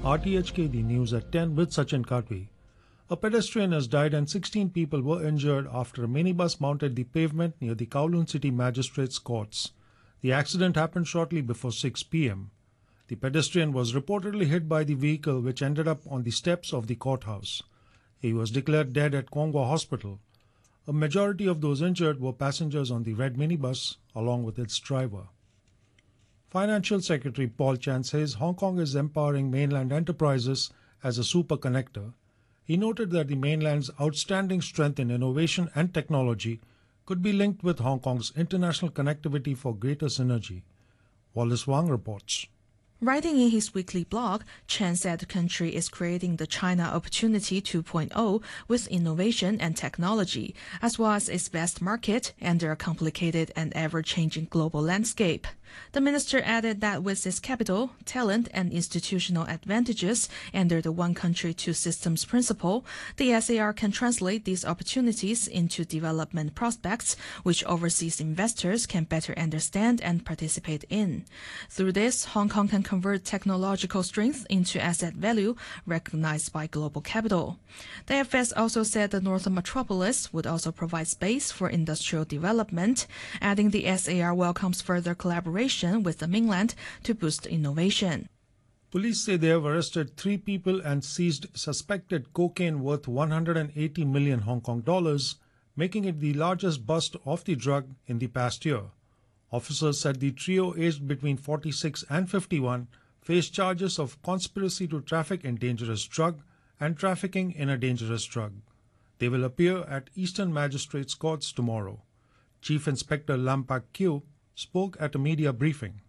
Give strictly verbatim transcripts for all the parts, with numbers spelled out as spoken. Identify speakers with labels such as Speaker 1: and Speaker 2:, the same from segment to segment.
Speaker 1: R T H K, the news at ten with Sachin Kadvi. A pedestrian has died and sixteen people were injured after a minibus mounted the pavement near the Kowloon City Magistrates Courts. The accident happened shortly before six p m The pedestrian was reportedly hit by the vehicle, which ended up on the steps of the courthouse. He was declared dead at Kongwa Hospital. A majority of those injured were passengers on the red minibus, along with its driver. Financial Secretary Paul Chan says Hong Kong is empowering mainland enterprises as a super connector. He noted that the mainland's outstanding strength in innovation and technology could be linked with Hong Kong's international connectivity for greater synergy. Wallace Wang reports.
Speaker 2: Writing in his weekly blog, Chen said the country is creating the China Opportunity two point oh with innovation and technology, as well as its best market under a complicated and ever-changing global landscape. The minister added that with its capital, talent, and institutional advantages under the one country, two systems principle, the S A R can translate these opportunities into development prospects which overseas investors can better understand and participate in. Through this, Hong Kong can convert technological strength into asset value recognized by global capital. The F S also said the Northern Metropolis would also provide space for industrial development, adding the S A R welcomes further collaboration with the mainland to boost innovation.
Speaker 1: Police say they have arrested three people and seized suspected cocaine worth one hundred eighty million Hong Kong dollars, making it the largest bust of the drug in the past year. Officers said the trio, aged between forty-six and fifty-one, faced charges of conspiracy to traffic in dangerous drug and trafficking in a dangerous drug. They will appear at Eastern Magistrates Courts tomorrow. Chief Inspector Lam Pak Kiew spoke at a media briefing.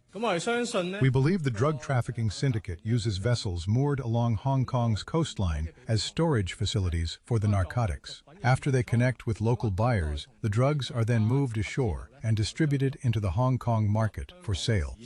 Speaker 3: We believe the drug trafficking syndicate uses vessels moored along Hong Kong's coastline as storage facilities for the narcotics. After they connect with local buyers, the drugs are then moved ashore and distributed into the Hong Kong market for sale.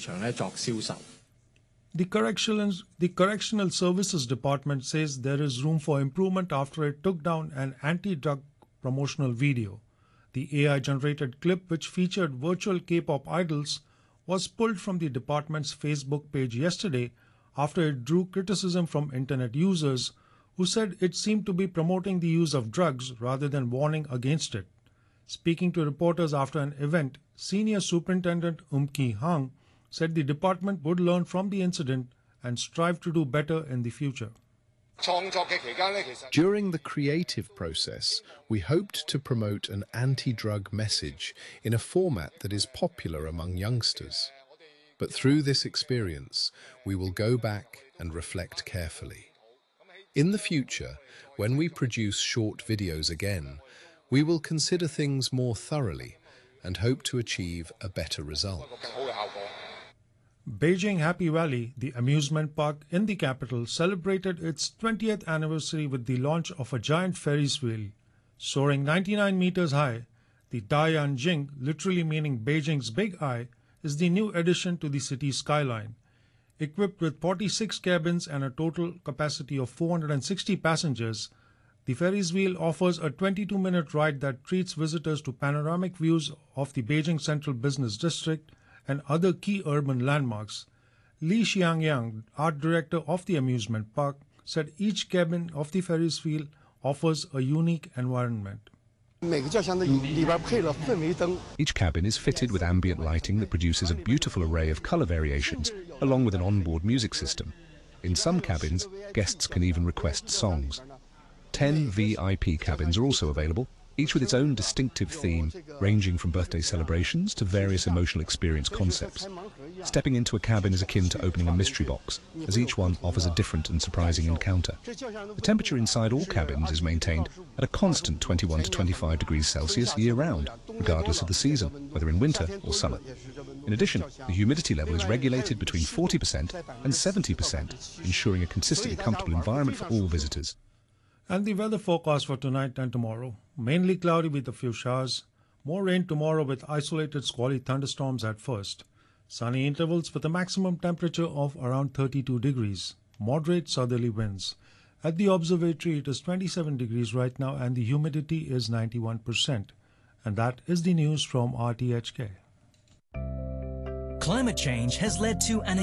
Speaker 1: The Correctional, the Correctional Services Department says there is room for improvement after it took down an anti-drug promotional video. The A I-generated clip, which featured virtual K-pop idols, was pulled from the department's Facebook page yesterday after it drew criticism from internet users who said it seemed to be promoting the use of drugs rather than warning against it. Speaking to reporters after an event, Senior Superintendent Um Ki Hang said the department would learn from the incident and strive to do better in the future.
Speaker 4: During the creative process, we hoped to promote an anti-drug message in a format that is popular among youngsters. But through this experience, we will go back and reflect carefully. In the future, when we produce short videos again, we will consider things more thoroughly and hope to achieve a better result.
Speaker 1: Beijing Happy Valley, the amusement park in the capital, celebrated its twentieth anniversary with the launch of a giant Ferris wheel. Soaring ninety-nine meters high, the Daiyan Jing, literally meaning Beijing's Big Eye, is the new addition to the city's skyline. Equipped with forty-six cabins and a total capacity of four hundred sixty passengers, the Ferris wheel offers a twenty-two minute ride that treats visitors to panoramic views of the Beijing Central Business District and other key urban landmarks. Li Xiangyang, art director of the amusement park, said each cabin of the Ferris wheel offers a unique environment.
Speaker 5: Each cabin is fitted with ambient lighting that produces a beautiful array of color variations, along with an onboard music system. In some cabins, guests can even request songs. Ten V I P cabins are also available, each with its own distinctive theme, ranging from birthday celebrations to various emotional experience concepts. Stepping into a cabin is akin to opening a mystery box, as each one offers a different and surprising encounter. The temperature inside all cabins is maintained at a constant twenty-one to twenty-five degrees Celsius year-round, regardless of the season, whether in winter or summer. In addition, the humidity level is regulated between forty percent and seventy percent, ensuring a consistently comfortable environment for all visitors.
Speaker 1: And the weather forecast for tonight and tomorrow: mainly cloudy with a few showers, more rain tomorrow with isolated squally thunderstorms at first, sunny intervals with a maximum temperature of around thirty-two degrees, moderate southerly winds. At the observatory it is twenty-seven degrees right now and the humidity is ninety-one percent. And that is the news from R T H K.
Speaker 6: Climate change has led to an